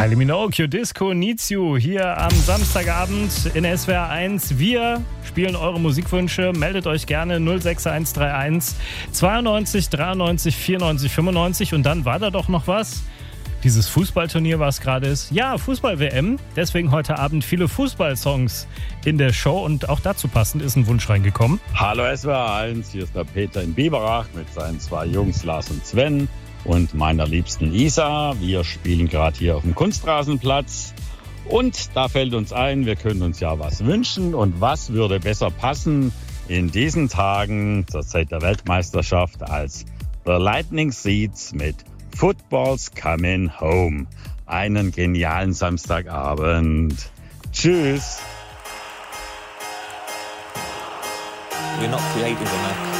Kylie Minogue, Disco Needs You hier am Samstagabend in SWR 1. Wir spielen eure Musikwünsche. Meldet euch gerne 06131 92 93 94 95. Und dann war da doch noch was. Dieses Fußballturnier, was gerade ist. Ja, Fußball-WM. Deswegen heute Abend viele Fußballsongs in der Show. Und auch dazu passend ist ein Wunsch reingekommen. Hallo SWR 1, hier ist der Peter in Biberach mit seinen zwei Jungs Lars und Sven und meiner liebsten Isa. Wir spielen gerade hier auf dem Kunstrasenplatz. Und da fällt uns ein, wir können uns ja was wünschen. Und was würde besser passen in diesen Tagen zur Zeit der Weltmeisterschaft als The Lightning Seeds mit Football's Coming Home. Einen genialen Samstagabend. Tschüss. We're not creative enough.